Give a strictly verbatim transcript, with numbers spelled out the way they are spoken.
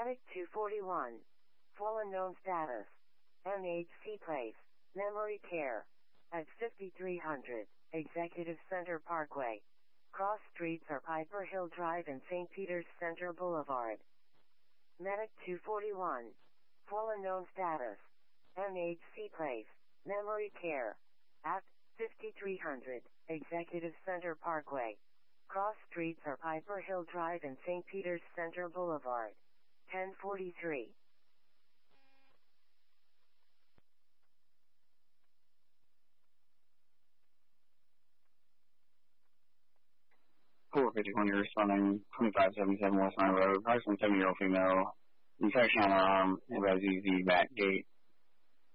Medic two forty-one. Fallen known status. M H C Place. Memory care. At fifty-three hundred, Executive Center Parkway. Cross streets are Piper Hill Drive and Saint Peter's Center Boulevard. Medic two forty-one. Fallen known status. M H C Place. Memory care. At fifty-three hundred, Executive Center Parkway. Cross streets are Piper Hill Drive and Saint Peter's Center Boulevard. ten forty-three. four fifty-one, you're responding twenty-five seventy-seven West Line Road. Approximately seven-year-old female. Infection on arm, and Z Z back gate.